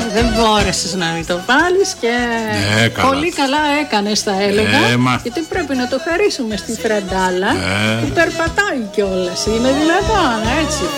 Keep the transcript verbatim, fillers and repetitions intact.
δεν μπόρεσες να μην το βάλεις και ναι, καλά. Πολύ καλά έκανες, θα έλεγα, ναι, μα... γιατί πρέπει να το χαρίσουμε στη Φραντάλα, ναι. που περπατάει κιόλας, είναι δυνατόν, έτσι.